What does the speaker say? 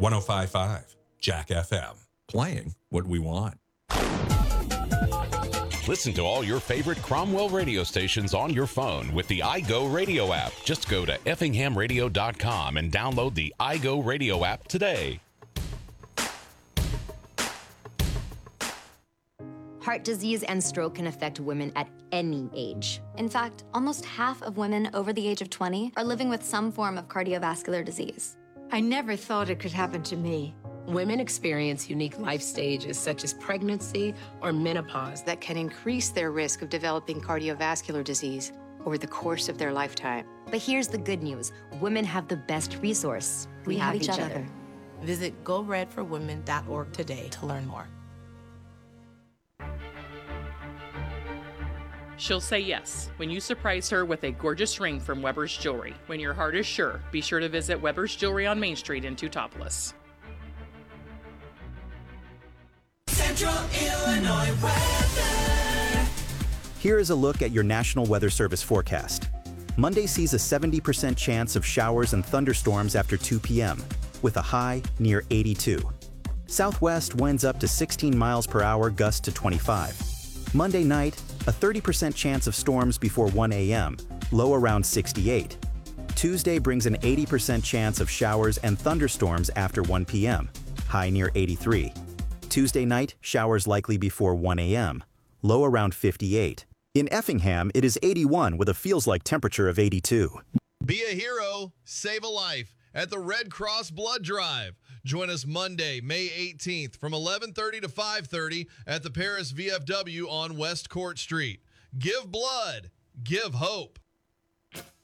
105.5 Jack FM. Playing what we want. Listen to all your favorite Cromwell radio stations on your phone with the iGo Radio app. Just go to effinghamradio.com and download the iGo Radio app today. Heart disease and stroke can affect women at any age. In fact, almost half of women over the age of 20 are living with some form of cardiovascular disease. I never thought it could happen to me. Women experience unique life stages such as pregnancy or menopause that can increase their risk of developing cardiovascular disease over the course of their lifetime. But here's the good news. Women have the best resource. We have each other. Visit GoRedForWomen.org today to learn more. She'll say yes when you surprise her with a gorgeous ring from Weber's Jewelry. When your heart is sure, be sure to visit Weber's Jewelry on Main Street in Teutopolis. Central Illinois weather. Here is a look at your National Weather Service forecast. Monday sees a 70% chance of showers and thunderstorms after 2 p.m., with a high near 82. Southwest winds up to 16 miles per hour, gusts to 25. Monday night, a 30% chance of storms before 1 a.m., low around 68. Tuesday brings an 80% chance of showers and thunderstorms after 1 p.m., high near 83. Tuesday night, showers likely before 1 a.m., low around 58. In Effingham, it is 81 with a feels-like temperature of 82. Be a hero, save a life at the Red Cross Blood Drive. Join us Monday, May 18th from 11:30 to 5:30 at the Paris VFW on West Court Street. Give blood, give hope.